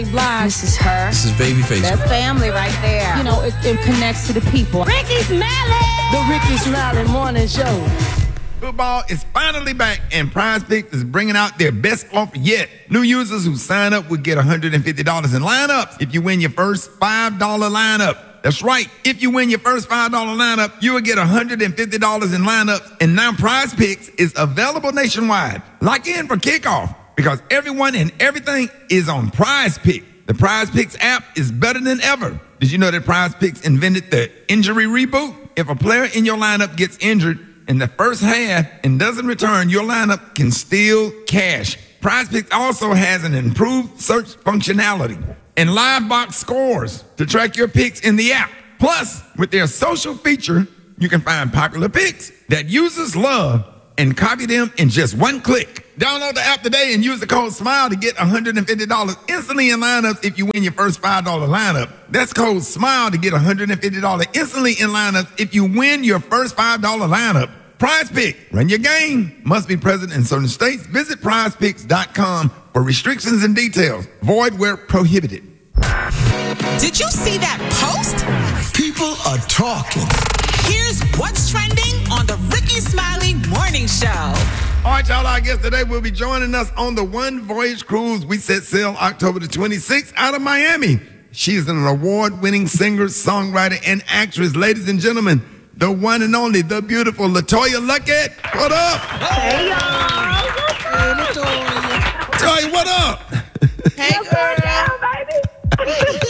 Blige. This is her. This is Babyface. That's family right there. You know, it connects to the people. Ricky Smiley. The Ricky Smiley Morning Show. Football is finally back, and Prize Picks is bringing out their best offer yet. New users who sign up will get $150 in lineups if you win your first $5 lineup. That's right. If you win your first $5 lineup, you will get $150 in lineups. And now Prize Picks is available nationwide. Lock in for kickoff because everyone and everything is on Prize Picks. The Prize Picks app is better than ever. Did you know that Prize Picks invented the injury reboot? If a player in your lineup gets injured in the first half and doesn't return, your lineup can still cash. Prize Picks also has an improved search functionality and live box scores to track your picks in the app. Plus, with their social feature, you can find popular picks that users love and copy them in just one click. Download the app today and use the code SMILE to get $150 instantly in lineups if you win your first $5 lineup. That's code SMILE to get $150 instantly in lineups if you win your first $5 lineup. Prize Pick, run your game. Must be present in certain states. Visit prizepicks.com for restrictions and details. Void where prohibited. Did you see that post? People are talking. Here's what's trending on the Ricky Smiley Morning Show. All right, y'all, our guest today will be joining us on the One Voyage Cruise. We set sail October the 26th out of Miami. She is an award-winning singer, songwriter, and actress. Ladies and gentlemen, the one and only, the beautiful LaToya Luckett. What up? Hey, y'all. Hey, LaToya. LaToya, what up? Hey, girl. I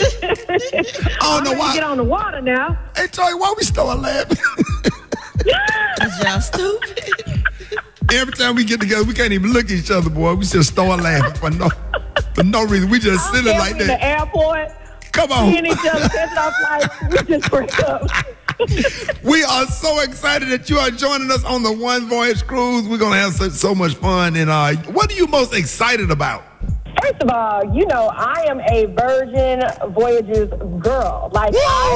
don't know why. Get on the water now. Hey, Toya, why we start laughing? Y'all stupid. Every time we get together, we can't even look at each other, boy. We just start laughing for no reason. We just sitting like In that. the airport, Come on. seeing each other, catching our flights, we just break up. We are so excited that you are joining us on the One Voyage Cruise. We're going to have so much fun. And what are you most excited about? First of all, you know, I am a Virgin Voyages girl. Like, Woo!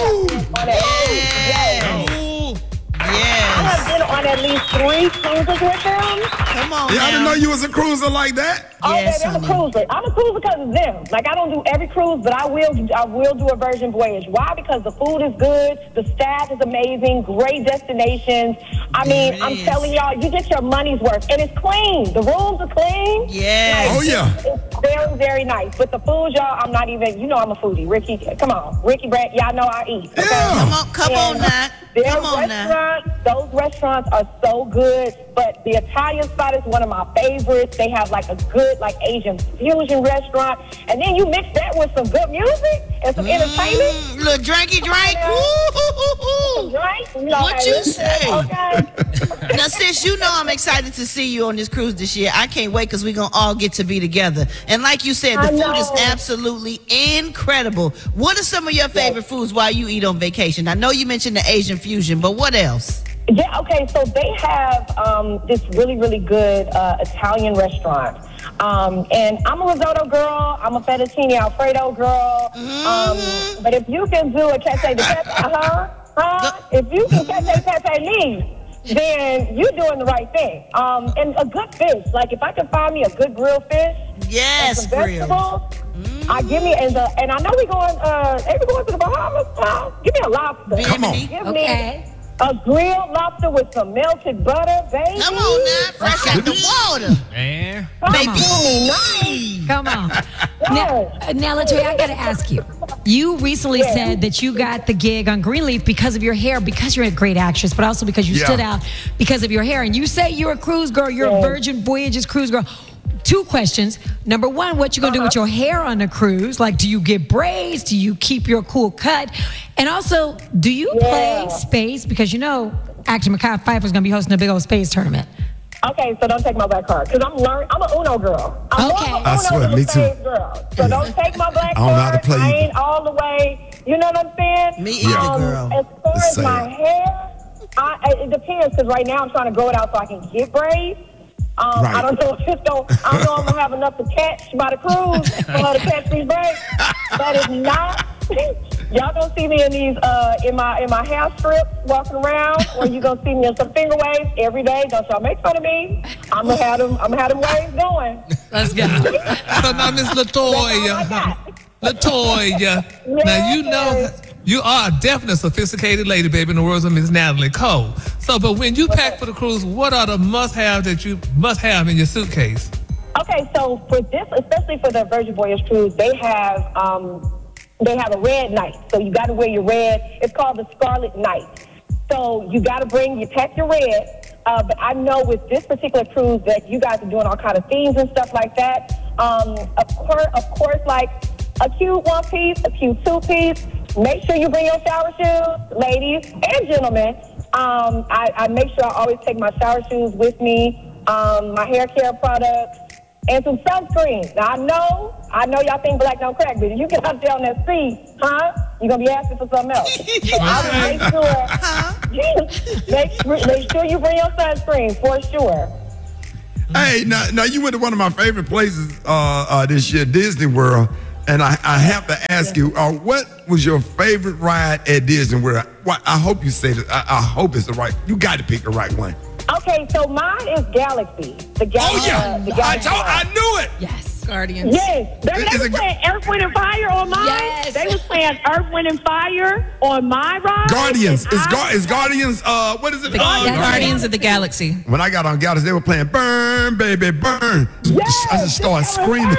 I have been on at least 3 cruises with them. Come on, Yeah, I didn't now. know you was a cruiser like that. Oh, Yes, baby, I'm a honey. cruiser. I'm a cruiser because of them. Like, I don't do every cruise, but I will do a Virgin Voyage. Why? Because the food is good, the staff is amazing, great destinations. I mean, It I'm is. telling y'all, you get your money's worth. And it's clean. The rooms are clean. Yes. Oh, yeah. It's very, very nice. But the food, y'all, I'm not even, you know I'm a foodie. Ricky, come on. Ricky Brand, y'all know I eat. Okay? Yeah. Come on now. Their Come on now. restaurants, those restaurants are so good, but the Italian spot is one of my favorites. They have like a good like Asian fusion restaurant, and then you mix that with some good music and some entertainment. Little drinky drink. Some Woo-hoo-hoo-hoo. drinks, you know, What hey, you listen, say? Okay. Now, sis, you know I'm excited to see you on this cruise this year. I can't wait because we're going to all get to be together. And like you said, the I food is know. absolutely incredible. What are some of your favorite foods while you eat on vacation? I know you mentioned the Asian fusion, but what else? Yeah, okay, so they have this really, really good Italian restaurant. And I'm a risotto girl. I'm a fettuccine Alfredo girl. But if you can do a cacio de pepe, if you can cacio pepe me, then you're doing the right thing. And a good fish. Like, if I can find me a good grilled fish, Yes, and some grill. vegetables, I give me, and I know we're going, we going to the Bahamas. Give me a lobster. Come on. Bimini. Give me a grilled lobster with some melted butter, baby. Come on now, fresh out the water. Man. Come Baby. on, nice. Come on. Yes. Now, LaToya, I got to ask you. You recently said that you got the gig on Greenleaf because of your hair, because you're a great actress, but also because you Yeah. stood out because of your hair. And you say you're a cruise girl, you're a Virgin Voyages cruise girl. 2 questions. Number 1, what you gonna do with your hair on the cruise? Like, do you get braids? Do you keep your cool cut? And also, do you play space? Because you know, actor Mekhi Phifer's gonna be hosting a big old space tournament. Okay, so don't take my black card, because I'm an Uno girl. I'm Okay. more of I a swear, Uno than me a too. spades girl. So don't take my black I don't know how to card. play I either. ain't all the way, you know what I'm saying? Me either, girl. As far It's as sad. my hair, it depends, because right now I'm trying to grow it out so I can get braids. Right. I don't know if I don't know I'm gonna have enough to catch by the cruise for her to catch these braids. But if not, y'all gonna see me in these in my hair strips walking around, or you gonna see me in some finger waves every day. Don't y'all make fun of me. I'm gonna have them waves going. Let's go. So now, Miss That's all I LaToya, got. Latoya. Now, you know, you are definitely a sophisticated lady, baby, in the words of Miss Natalie Cole. So, but when you pack for the cruise, what are the must-haves that you must have in your suitcase? Okay, so for this, especially for the Virgin Voyage cruise, they have a red night. So you got to wear your red. It's called the Scarlet Night. So you got to pack your red. But I know with this particular cruise that you guys are doing all kind of themes and stuff like that. Of course, like a cute one-piece, a cute two-piece. Make sure you bring your shower shoes, ladies and gentlemen. I make sure I always take my shower shoes with me, my hair care products, and some sunscreen. Now, I know y'all think black don't crack, but if you get out there on that sea, you're going to be asking for something else. So I would make sure you bring your sunscreen, for sure. Hey, now you went to one of my favorite places this year, Disney World, and I have to ask you, what was your favorite ride at Disney World? I hope you say that. I hope it's the right. You got to pick the right one. Okay, so mine is Galaxy. The Galaxy. I knew it. Yes. Guardians. Yes. They was playing Earth, Wind, and Fire on mine. Yes. They was playing Earth, Wind, and Fire on my ride. Guardians. Is Guardians, what is it? Guardians of the Galaxy. When I got on Galaxy, they were playing Burn, Baby, Burn. Yes, I just started screaming.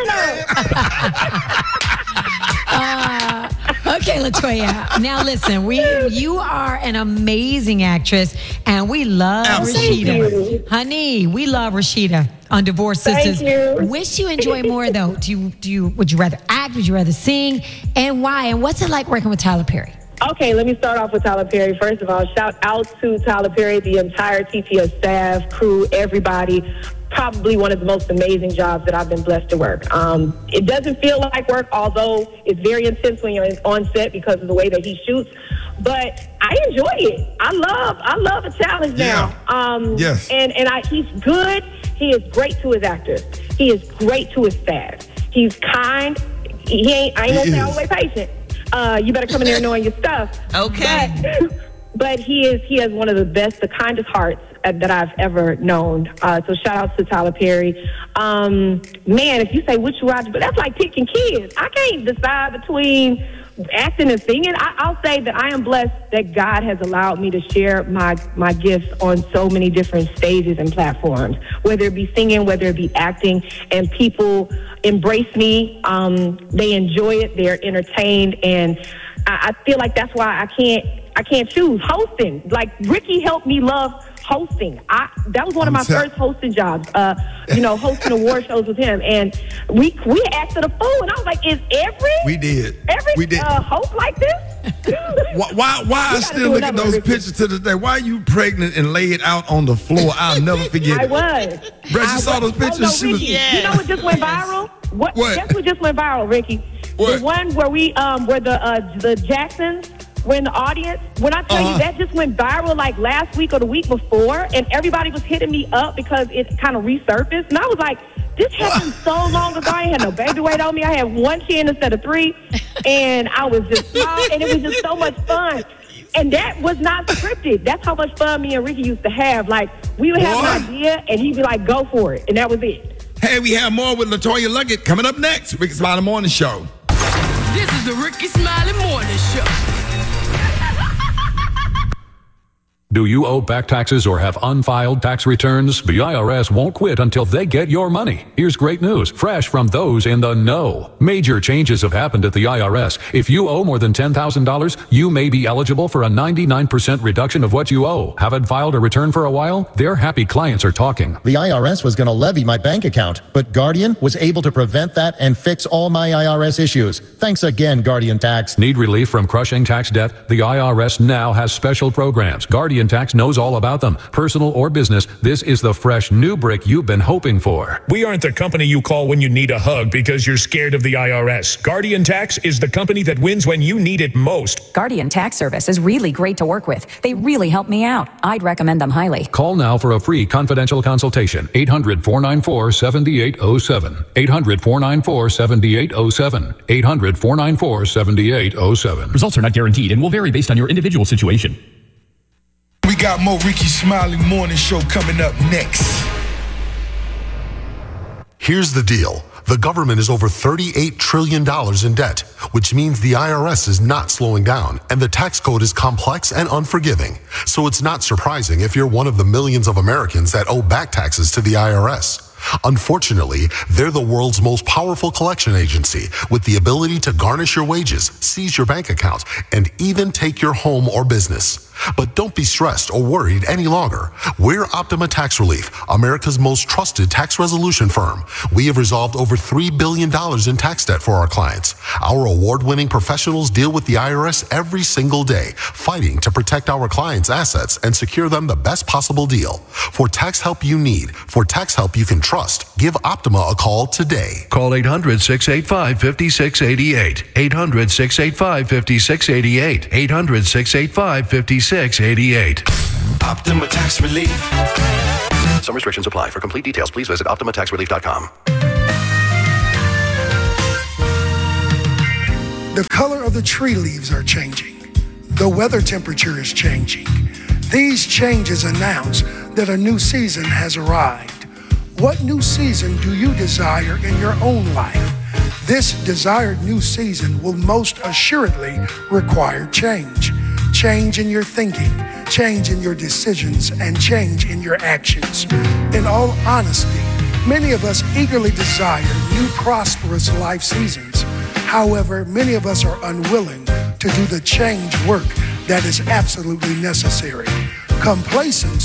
Okay, Latoya. Now listen, you are an amazing actress, and we love Absolutely. Rashida. Honey, we love Rashida on Divorce Sisters. Thank you. Which you enjoy more though? Would you rather act? Would you rather sing? And why? And what's it like working with Tyler Perry? Okay, let me start off with Tyler Perry. First of all, shout out to Tyler Perry, the entire TTS staff, crew, everybody. Probably one of the most amazing jobs that I've been blessed to work. It doesn't feel like work, although it's very intense when you're on set because of the way that he shoots. But I enjoy it. I love a challenge now. Yes. And he's good. He is great to his actors. He is great to his staff. He's kind. I ain't gonna say all the way patient. You better come in there knowing your stuff. Okay. But he has one of the best, the kindest hearts that I've ever known. So shout out to Tyler Perry. Man, if you say which ride, but that's like picking kids. I can't decide between acting and singing. I'll say that I am blessed that God has allowed me to share my gifts on so many different stages and platforms, whether it be singing, whether it be acting, and people embrace me. They enjoy it. They're entertained. And I feel like that's why I can't choose hosting. Like Ricky helped me love hosting. That was one of my first hosting jobs. Hosting award shows with him, and we acted a fool. And I was like, "Is every host like this?" Why I still look at those pictures to this day? Why are you pregnant and laid out on the floor? I'll never forget. I was. Brett, you saw those pictures? Ricky, you know what just went viral? What? Guess what just went viral, Ricky? What? The one where where the Jacksons were in the audience. When I tell you that just went viral like last week or the week before, and everybody was hitting me up because it kind of resurfaced, and I was like, this happened so long ago. I ain't had no baby weight on me. I had one chin instead of three, and I was just small, and it was just so much fun. And that was not scripted. That's how much fun me and Ricky used to have. Like, we would have an idea, and he'd be like, go for it, and that was it. Hey, we have more with Latoya Luckett coming up next. Ricky Smiley Morning Show. This is the Ricky Smiley Morning Show. Do you owe back taxes or have unfiled tax returns? The IRS won't quit until they get your money. Here's great news, fresh from those in the know. Major changes have happened at the IRS. If you owe more than $10,000, you may be eligible for a 99% reduction of what you owe. Haven't filed a return for a while? Their happy clients are talking. The IRS was going to levy my bank account, but Guardian was able to prevent that and fix all my IRS issues. Thanks again, Guardian Tax. Need relief from crushing tax debt? The IRS now has special programs. Guardian Tax knows all about them. Personal or business, this is the fresh new brick you've been hoping for. We aren't the company you call when you need a hug because you're scared of the IRS. Guardian Tax is the company that wins when you need it most. Guardian Tax Service is really great to work with. They really help me out. I'd recommend them highly. Call now for a free confidential consultation. 800-494-7807. 800-494-7807. 800-494-7807. Results are not guaranteed and will vary based on your individual situation. We got more Ricky Smiley Morning Show coming up next. Here's the deal. The government is over $38 trillion in debt, which means the IRS is not slowing down, and the tax code is complex and unforgiving. So it's not surprising if you're one of the millions of Americans that owe back taxes to the IRS. Unfortunately, they're the world's most powerful collection agency with the ability to garnish your wages, seize your bank account, and even take your home or business. But don't be stressed or worried any longer. We're Optima Tax Relief, America's most trusted tax resolution firm. We have resolved over $3 billion in tax debt for our clients. Our award-winning professionals deal with the IRS every single day, fighting to protect our clients' assets and secure them the best possible deal. For tax help you need, for tax help you can trust, give Optima a call today. Call 800-685-5688. 800-685-5688. 800-685-5688. Optima Tax Relief. Some restrictions apply. For complete details, please visit OptimaTaxRelief.com. The color of the tree leaves are changing. The weather temperature is changing. These changes announce that a new season has arrived. What new season do you desire in your own life? This desired new season will most assuredly require change. Change in your thinking, change in your decisions, and change in your actions. In all honesty, many of us eagerly desire new prosperous life seasons. However, many of us are unwilling to do the change work that is absolutely necessary. Complacency